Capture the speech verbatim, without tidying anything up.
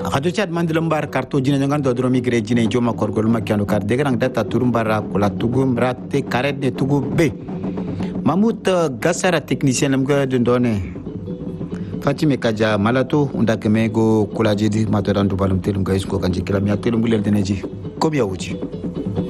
radio chat mandilambar karto jine ngan do dromi gre jine joma korgol makiano kar degrang data turumbara kula tugum rate karet de tugu be mamut gasara technicien lamga dondone Fatime Kaja Malato undakeme go kula jidi matodan dubalum telum gais ko kanji kilam ya telum gulel deneji ko biya wuci